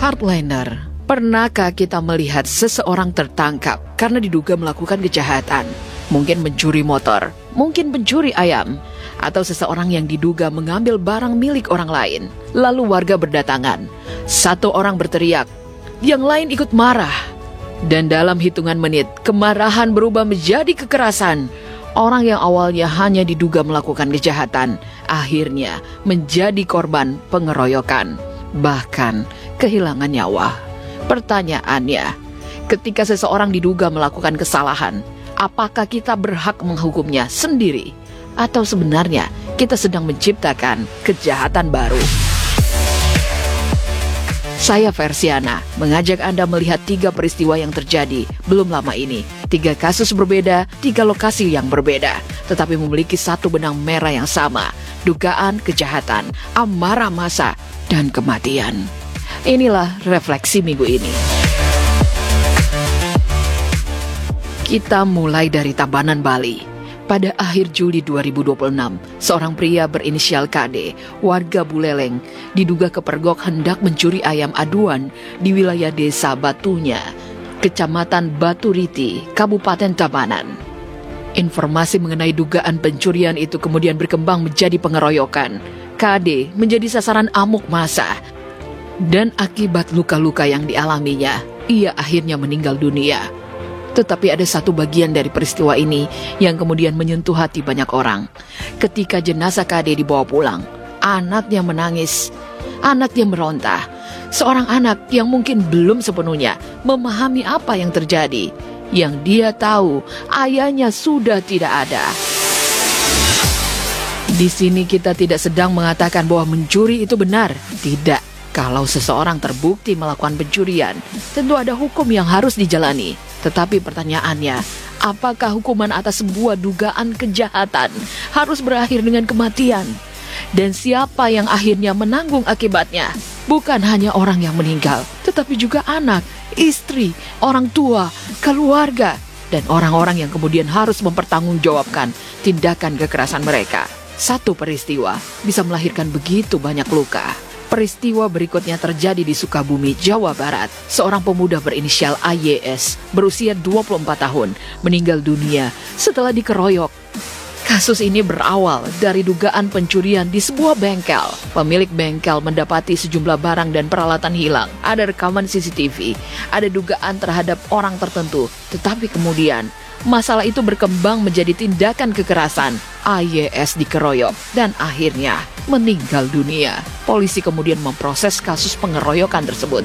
Hardliner, pernahkah kita melihat seseorang tertangkap karena diduga melakukan kejahatan? Mungkin mencuri motor, mungkin pencuri ayam, atau seseorang yang diduga mengambil barang milik orang lain. Lalu warga berdatangan, satu orang berteriak, yang lain ikut marah. Dan dalam hitungan menit, kemarahan berubah menjadi kekerasan. Orang yang awalnya hanya diduga melakukan kejahatan, akhirnya menjadi korban pengeroyokan, bahkan kehilangan nyawa. Pertanyaannya, ketika seseorang diduga melakukan kesalahan, apakah kita berhak menghukumnya sendiri? Atau sebenarnya kita sedang menciptakan kejahatan baru? Saya Versiana, mengajak Anda melihat 3 peristiwa yang terjadi belum lama ini. 3 kasus berbeda, 3 lokasi yang berbeda, tetapi memiliki satu benang merah yang sama: dugaan kejahatan, amarah massa, dan kematian. Inilah refleksi minggu ini. Kita mulai dari Tabanan, Bali. Pada akhir Juli 2026, seorang pria berinisial KD, warga Buleleng, diduga kepergok hendak mencuri ayam aduan di wilayah desa Batunya, Kecamatan Baturiti, Kabupaten Tabanan. Informasi mengenai dugaan pencurian itu kemudian berkembang menjadi pengeroyokan. KD menjadi sasaran amuk massa, dan akibat luka-luka yang dialaminya, ia akhirnya meninggal dunia. Tetapi ada satu bagian dari peristiwa ini yang kemudian menyentuh hati banyak orang. Ketika jenazah KD dibawa pulang, anaknya menangis, anaknya meronta. Seorang anak yang mungkin belum sepenuhnya memahami apa yang terjadi. Yang dia tahu, ayahnya sudah tidak ada. Di sini kita tidak sedang mengatakan bahwa mencuri itu benar. Tidak. Kalau seseorang terbukti melakukan pencurian, tentu ada hukum yang harus dijalani. Tetapi pertanyaannya, apakah hukuman atas sebuah dugaan kejahatan harus berakhir dengan kematian? Dan siapa yang akhirnya menanggung akibatnya? Bukan hanya orang yang meninggal, tetapi juga anak, istri, orang tua, keluarga, dan orang-orang yang kemudian harus mempertanggungjawabkan tindakan kekerasan mereka. Satu peristiwa bisa melahirkan begitu banyak luka. Peristiwa berikutnya terjadi di Sukabumi, Jawa Barat. Seorang pemuda berinisial AYS berusia 24 tahun meninggal dunia setelah dikeroyok. Kasus ini berawal dari dugaan pencurian di sebuah bengkel. Pemilik bengkel mendapati sejumlah barang dan peralatan hilang. Ada rekaman CCTV, ada dugaan terhadap orang tertentu. Tetapi kemudian masalah itu berkembang menjadi tindakan kekerasan. AYS dikeroyok dan akhirnya meninggal dunia. Polisi kemudian memproses kasus pengeroyokan tersebut.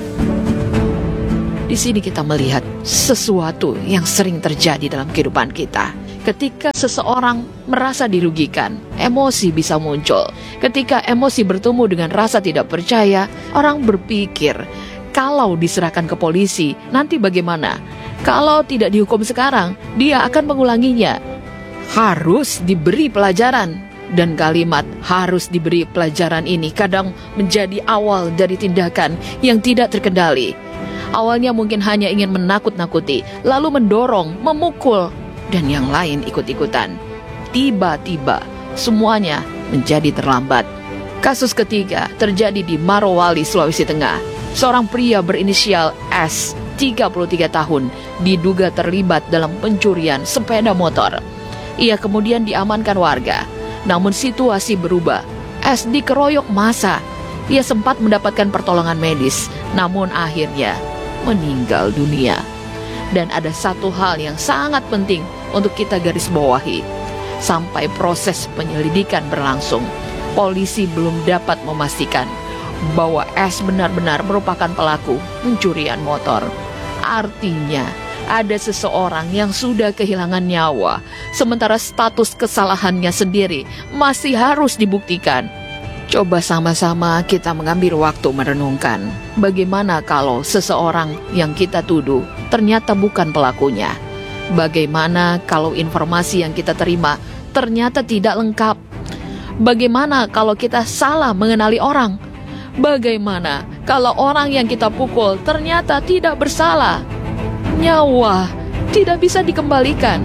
Di sini kita melihat sesuatu yang sering terjadi dalam kehidupan kita. Ketika seseorang merasa dirugikan, emosi bisa muncul. Ketika emosi bertemu dengan rasa tidak percaya, orang berpikir, kalau diserahkan ke polisi, nanti bagaimana? Kalau tidak dihukum sekarang, dia akan mengulanginya. Harus diberi pelajaran. Dan kalimat harus diberi pelajaran ini kadang menjadi awal dari tindakan yang tidak terkendali. Awalnya mungkin hanya ingin menakut-nakuti, lalu mendorong, memukul, dan yang lain ikut-ikutan. Tiba-tiba semuanya menjadi terlambat. Kasus ketiga terjadi di Morowali, Sulawesi Tengah. Seorang pria berinisial S, 33 tahun, diduga terlibat dalam pencurian sepeda motor. Ia kemudian diamankan warga. Namun situasi berubah. S dikeroyok massa. Ia sempat mendapatkan pertolongan medis, namun akhirnya meninggal dunia. Dan ada satu hal yang sangat penting untuk kita garis bawahi. Sampai proses penyelidikan berlangsung, polisi belum dapat memastikan bahwa S benar-benar merupakan pelaku pencurian motor. Artinya, ada seseorang yang sudah kehilangan nyawa, sementara status kesalahannya sendiri masih harus dibuktikan. Coba sama-sama kita mengambil waktu merenungkan, bagaimana kalau seseorang yang kita tuduh ternyata bukan pelakunya? Bagaimana kalau informasi yang kita terima ternyata tidak lengkap? Bagaimana kalau kita salah mengenali orang? Bagaimana kalau orang yang kita pukul ternyata tidak bersalah? Nyawa tidak bisa dikembalikan.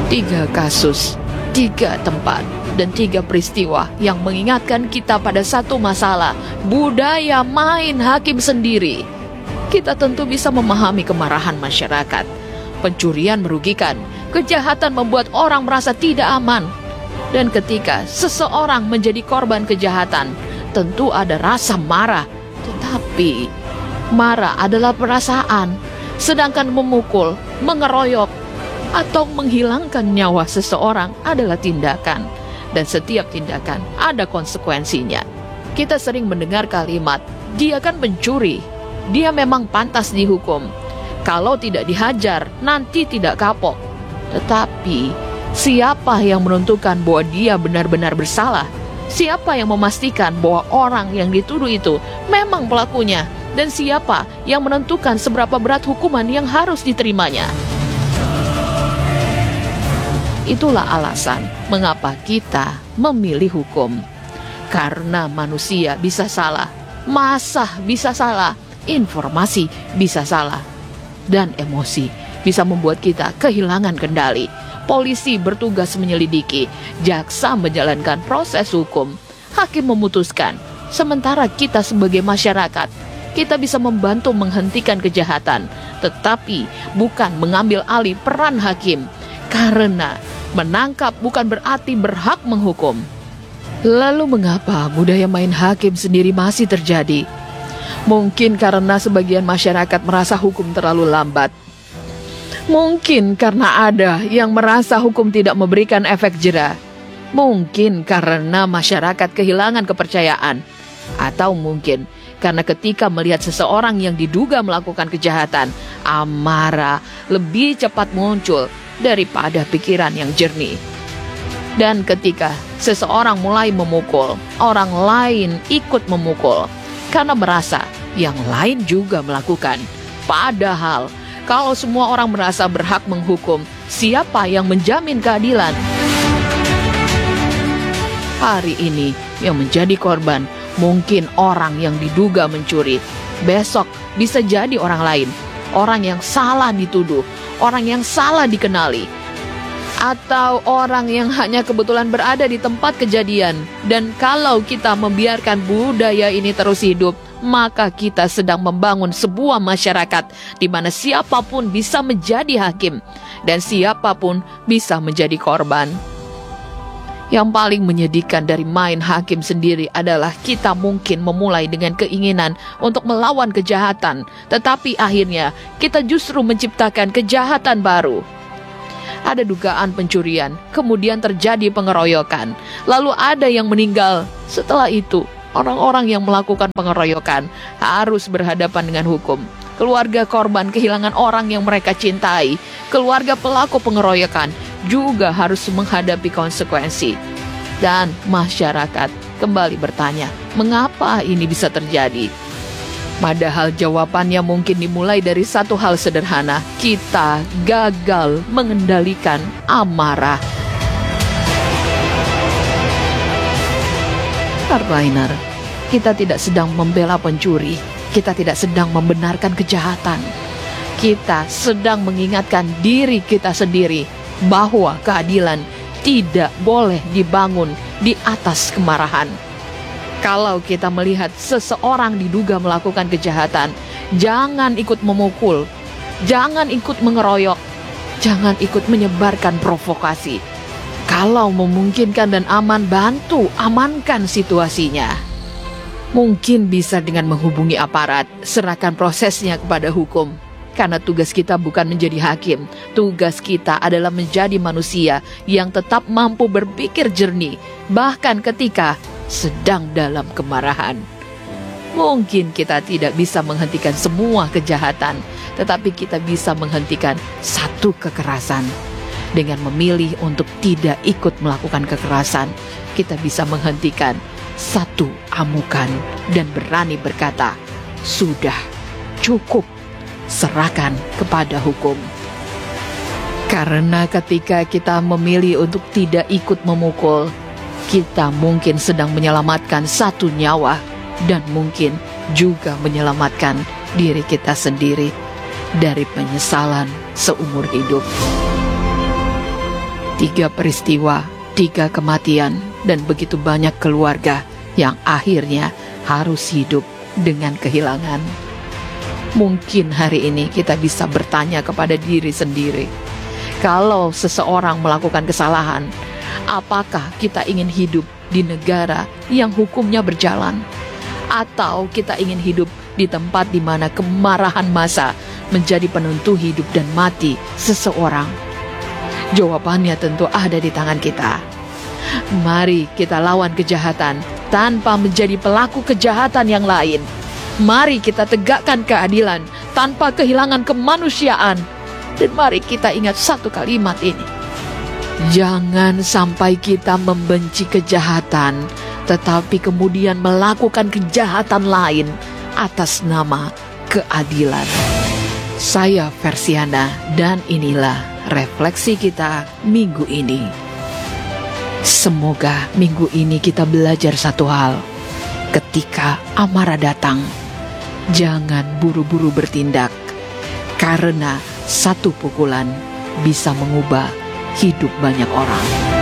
3 kasus, 3 tempat, dan 3 peristiwa yang mengingatkan kita pada satu masalah, budaya main hakim sendiri. Kita tentu bisa memahami kemarahan masyarakat. Pencurian merugikan, kejahatan membuat orang merasa tidak aman. Dan ketika seseorang menjadi korban kejahatan, tentu ada rasa marah. Tetapi marah adalah perasaan, sedangkan memukul, mengeroyok, atau menghilangkan nyawa seseorang adalah tindakan. Dan setiap tindakan ada konsekuensinya. Kita sering mendengar kalimat, dia kan pencuri, dia memang pantas dihukum. Kalau tidak dihajar, nanti tidak kapok. Tetapi, siapa yang menentukan bahwa dia benar-benar bersalah? Siapa yang memastikan bahwa orang yang dituduh itu memang pelakunya? Dan siapa yang menentukan seberapa berat hukuman yang harus diterimanya? Itulah alasan mengapa kita memilih hukum. Karena manusia bisa salah, masa bisa salah, informasi bisa salah, dan emosi bisa membuat kita kehilangan kendali. Polisi bertugas menyelidiki, jaksa menjalankan proses hukum, hakim memutuskan. Sementara kita sebagai masyarakat, kita bisa membantu menghentikan kejahatan, tetapi bukan mengambil alih peran hakim. Karena menangkap bukan berarti berhak menghukum. Lalu mengapa budaya main hakim sendiri masih terjadi? Mungkin karena sebagian masyarakat merasa hukum terlalu lambat. Mungkin karena ada yang merasa hukum tidak memberikan efek jera. Mungkin karena masyarakat kehilangan kepercayaan. Atau mungkin karena ketika melihat seseorang yang diduga melakukan kejahatan, amarah lebih cepat muncul daripada pikiran yang jernih. Dan ketika seseorang mulai memukul, orang lain ikut memukul karena merasa yang lain juga melakukan. Padahal kalau semua orang merasa berhak menghukum, siapa yang menjamin keadilan? Hari ini yang menjadi korban mungkin orang yang diduga mencuri. Besok bisa jadi orang lain, orang yang salah dituduh, orang yang salah dikenali, atau orang yang hanya kebetulan berada di tempat kejadian. Dan kalau kita membiarkan budaya ini terus hidup, maka kita sedang membangun sebuah masyarakat di mana siapapun bisa menjadi hakim dan siapapun bisa menjadi korban. Yang paling menyedihkan dari main hakim sendiri adalah kita mungkin memulai dengan keinginan untuk melawan kejahatan, tetapi akhirnya kita justru menciptakan kejahatan baru. Ada dugaan pencurian, kemudian terjadi pengeroyokan, lalu ada yang meninggal. Setelah itu, orang-orang yang melakukan pengeroyokan harus berhadapan dengan hukum. Keluarga korban kehilangan orang yang mereka cintai. Keluarga pelaku pengeroyokan juga harus menghadapi konsekuensi. Dan masyarakat kembali bertanya, mengapa ini bisa terjadi? Padahal jawabannya mungkin dimulai dari satu hal sederhana. Kita gagal mengendalikan amarah. Hardliner, kita tidak sedang membela pencuri. Kita tidak sedang membenarkan kejahatan. Kita sedang mengingatkan diri kita sendiri bahwa keadilan tidak boleh dibangun di atas kemarahan. Kalau kita melihat seseorang diduga melakukan kejahatan, jangan ikut memukul, jangan ikut mengeroyok, jangan ikut menyebarkan provokasi. Kalau memungkinkan dan aman, bantu amankan situasinya. Mungkin bisa dengan menghubungi aparat, serahkan prosesnya kepada hukum. Karena tugas kita bukan menjadi hakim, tugas kita adalah menjadi manusia yang tetap mampu berpikir jernih, bahkan ketika sedang dalam kemarahan. Mungkin kita tidak bisa menghentikan semua kejahatan, tetapi kita bisa menghentikan satu kekerasan. Dengan memilih untuk tidak ikut melakukan kekerasan, kita bisa menghentikan satu amukan dan berani berkata, sudah, cukup, serahkan kepada hukum. Karena ketika kita memilih untuk tidak ikut memukul, kita mungkin sedang menyelamatkan satu nyawa dan mungkin juga menyelamatkan diri kita sendiri dari penyesalan seumur hidup. 3 peristiwa, 3 kematian, dan begitu banyak keluarga yang akhirnya harus hidup dengan kehilangan. Mungkin hari ini kita bisa bertanya kepada diri sendiri, kalau seseorang melakukan kesalahan, apakah kita ingin hidup di negara yang hukumnya berjalan? Atau kita ingin hidup di tempat di mana kemarahan massa menjadi penentu hidup dan mati seseorang? Jawabannya tentu ada di tangan kita. Mari kita lawan kejahatan tanpa menjadi pelaku kejahatan yang lain. Mari kita tegakkan keadilan tanpa kehilangan kemanusiaan. Dan mari kita ingat satu kalimat ini. Jangan sampai kita membenci kejahatan, tetapi kemudian melakukan kejahatan lain atas nama keadilan. Saya Versiana, dan inilah refleksi kita minggu ini. Semoga minggu ini kita belajar satu hal. Ketika amarah datang, jangan buru-buru bertindak, karena satu pukulan bisa mengubah hidup banyak orang.